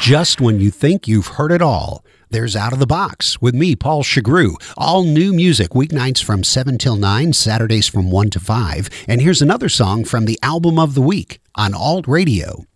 Just when you think you've heard it all, there's Out of the Box with me, Paul Chagru. All new music, weeknights from 7 till 9, Saturdays from 1 to 5. And here's another song from the album of the week on Alt Radio.